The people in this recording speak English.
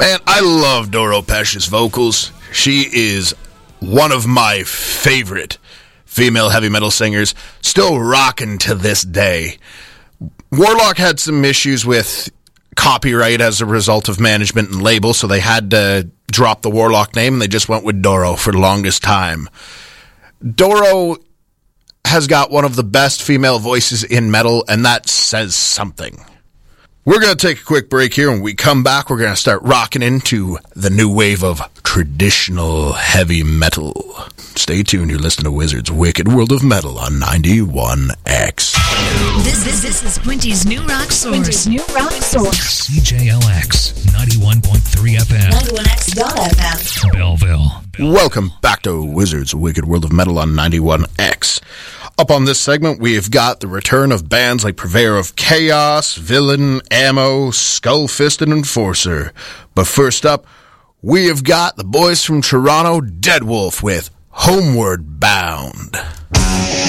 Man, I love Doro Pesch's vocals. She is one of my favorite female heavy metal singers, still rocking to this day. Warlock had some issues with copyright as a result of management and label, so they had to drop the Warlock name, and they just went with Doro for the longest time. Doro has got one of the best female voices in metal, and that says something. We're going to take a quick break here. When we come back, we're going to start rocking into the new wave of traditional heavy metal. Stay tuned. You're listening to Wizard's Wicked World of Metal on 91X. This is Quinty's New Rock Source. CJLX 91.3 FM. 91X.FM. Belleville. Welcome back to Wizard's Wicked World of Metal on 91X. Up on this segment, we have got the return of bands like Purveyor of Chaos, Villain, Ammo, Skullfist, and Enforcer. But first up, we have got the boys from Toronto, Deadwolf, with Homeward Bound.